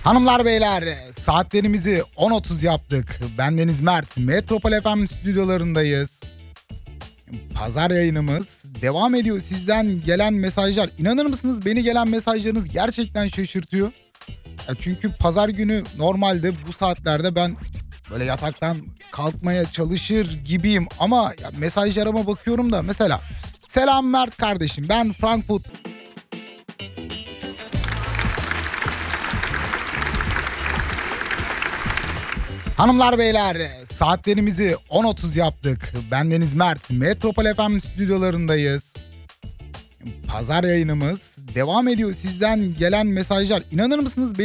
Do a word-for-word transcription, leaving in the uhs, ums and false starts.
Hanımlar beyler, saatlerimizi on otuz yaptık. Bendeniz Mert, Metropol F M stüdyolarındayız. Pazar yayınımız devam ediyor. Sizden gelen mesajlar, inanır mısınız, beni gelen mesajlarınız gerçekten şaşırtıyor. Ya çünkü pazar günü normalde bu saatlerde ben böyle yataktan kalkmaya çalışır gibiyim. Ama ya mesajlarıma bakıyorum da mesela selam Mert kardeşim, ben Frankfurt. Hanımlar beyler, saatlerimizi on otuz yaptık. Bendeniz Mert, Metropol F M stüdyolarındayız. Pazar yayınımız devam ediyor. Sizden gelen mesajlar, inanır mısınız, beni